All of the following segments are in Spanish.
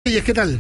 ¿Qué tal?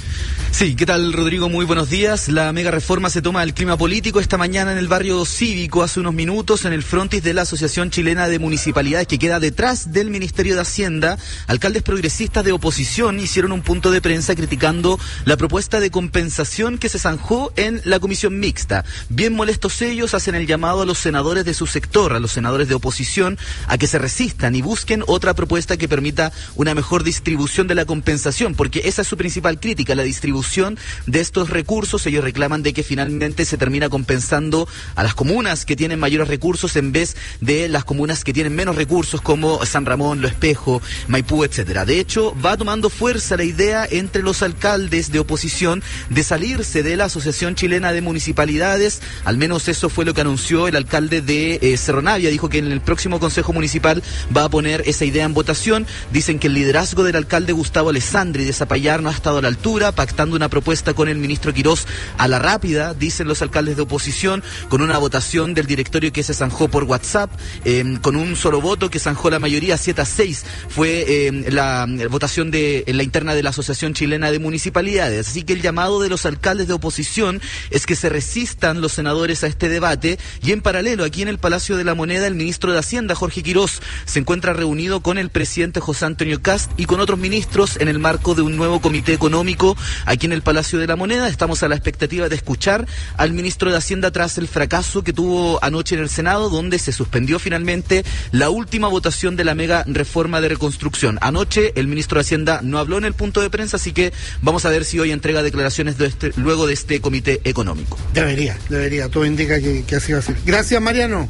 Sí, ¿qué tal, Rodrigo? Muy buenos días. La mega reforma se toma del clima político esta mañana en el barrio Cívico, hace unos minutos, en el frontis de la Asociación Chilena de Municipalidades, que queda detrás del Ministerio de Hacienda. Alcaldes progresistas de oposición hicieron un punto de prensa criticando la propuesta de compensación que se zanjó en la comisión mixta. Bien molestos ellos, hacen el llamado a los senadores de su sector, a los senadores de oposición, a que se resistan y busquen otra propuesta que permita una mejor distribución de la compensación, porque esa es su principal crítica, la distribución de estos recursos. Ellos reclaman de que finalmente se termina compensando a las comunas que tienen mayores recursos en vez de las comunas que tienen menos recursos, como San Ramón, Lo Espejo, Maipú, etcétera. De hecho, va tomando fuerza la idea entre los alcaldes de oposición de salirse de la Asociación Chilena de Municipalidades. Al menos eso fue lo que anunció el alcalde de Cerro Navia. Dijo que en el próximo Consejo Municipal va a poner esa idea en votación. Dicen que el liderazgo del alcalde Gustavo Alessandri de Zapallar no ha estado a la altura, pactando una propuesta con el ministro Quirós a la rápida, dicen los alcaldes de oposición, con una votación del directorio que se zanjó por WhatsApp, con un solo voto que zanjó la mayoría, 7-6, fue la votación de la interna de la Asociación Chilena de Municipalidades. Así que el llamado de los alcaldes de oposición es que se resistan los senadores a este debate, y en paralelo, aquí en el Palacio de la Moneda, el ministro de Hacienda, Jorge Quirós, se encuentra reunido con el presidente José Antonio Kast y con otros ministros en el marco de un nuevo comité económico aquí en el Palacio de la Moneda. Estamos a la expectativa de escuchar al ministro de Hacienda tras el fracaso que tuvo anoche en el Senado, donde se suspendió finalmente la última votación de la mega reforma de reconstrucción. Anoche el ministro de Hacienda no habló en el punto de prensa, así que vamos a ver si hoy entrega declaraciones luego de este comité económico. Debería, todo indica que así va a ser. Gracias, Mariano.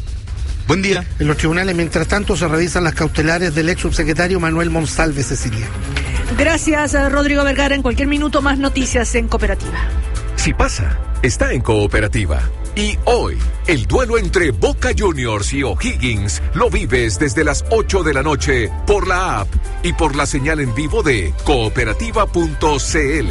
Buen día. En los tribunales, mientras tanto, se revisan las cautelares del ex subsecretario Manuel Monsalve, Cecilia. Gracias, Rodrigo Vergara. En cualquier minuto más noticias en Cooperativa. Si pasa, está en Cooperativa. Y hoy, el duelo entre Boca Juniors y O'Higgins lo vives desde las 8 de la noche por la app y por la señal en vivo de cooperativa.cl.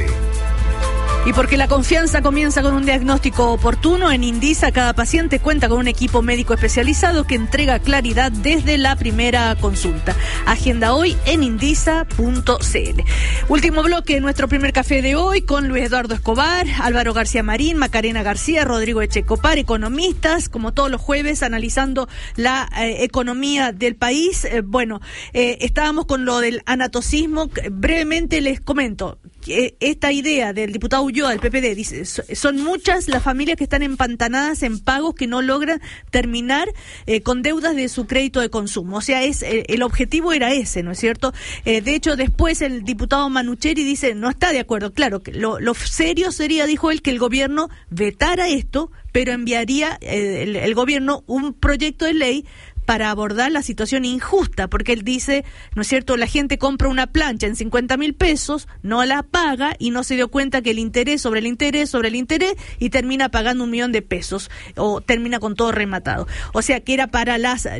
Y porque la confianza comienza con un diagnóstico oportuno, en Indisa cada paciente cuenta con un equipo médico especializado que entrega claridad desde la primera consulta. Agenda hoy en indisa.cl. Último bloque, nuestro primer café de hoy con Luis Eduardo Escobar, Álvaro García Marín, Macarena García, Rodrigo Echecopar, economistas, como todos los jueves, analizando la economía del país. Estábamos con lo del anatocismo. Brevemente les comento. Esta idea del diputado Ulloa del PPD dice, son muchas las familias que están empantanadas en pagos que no logran terminar con deudas de su crédito de consumo. O sea, el objetivo era ese, ¿no es cierto? De hecho, después el diputado Manucheri dice, no está de acuerdo. Claro, que lo serio sería, dijo él, que el gobierno vetara esto, pero enviaría el gobierno un proyecto de ley para abordar la situación injusta, porque él dice, ¿no es cierto?, la gente compra una plancha en 50,000 pesos, no la paga y no se dio cuenta que el interés sobre el interés sobre el interés y termina pagando 1,000,000 de pesos o termina con todo rematado. O sea, que era para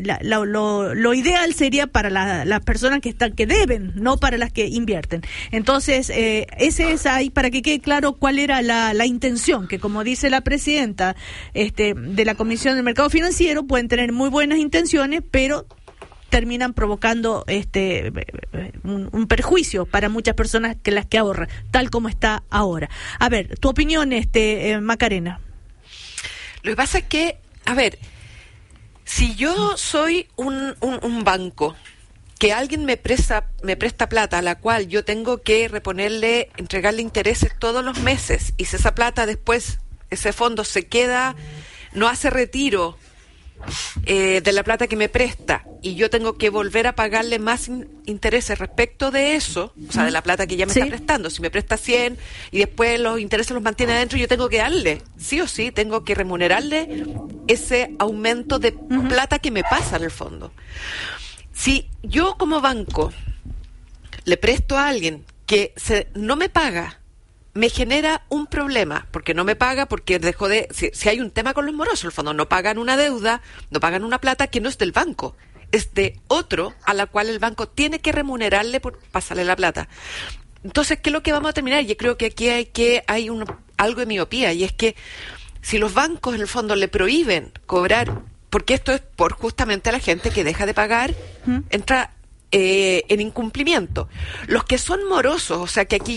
lo ideal sería para las personas que deben, no para las que invierten. Entonces, ese es ahí para que quede claro cuál era la intención, que como dice la presidenta de la Comisión del Mercado Financiero, pueden tener muy buenas intenciones, pero terminan provocando un perjuicio para muchas personas que las que ahorran, tal como está ahora. A ver, tu opinión, Macarena. Lo que pasa es que, a ver, si yo soy un banco, que alguien me presta plata a la cual yo tengo que entregarle intereses todos los meses, y si esa plata después, ese fondo se queda, no hace retiro de la plata que me presta, y yo tengo que volver a pagarle más intereses respecto de eso, o sea, de la plata que ya me está prestando. Si me presta 100 y después los intereses los mantiene adentro, yo tengo que darle, sí o sí, tengo que remunerarle ese aumento de plata que me pasa en el fondo. Si yo como banco le presto a alguien que no me paga, me genera un problema, porque no me paga, porque dejó de... Si hay un tema con los morosos, en el fondo, no pagan una deuda, no pagan una plata que no es del banco, es de otro a la cual el banco tiene que remunerarle por pasarle la plata. Entonces, ¿qué es lo que vamos a terminar? Yo creo que aquí hay algo de miopía, y es que si los bancos, en el fondo, le prohíben cobrar, porque esto es por justamente a la gente que deja de pagar, entra en incumplimiento. Los que son morosos, o sea, que aquí